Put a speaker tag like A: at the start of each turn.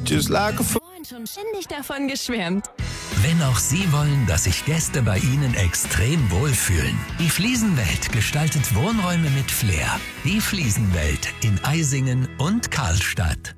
A: just like a
B: Schon ständig davon geschwärmt.
C: Wenn auch Sie wollen, dass sich Gäste bei Ihnen extrem wohlfühlen. Die Fliesenwelt gestaltet Wohnräume mit Flair. Die Fliesenwelt in Eisingen und Karlstadt.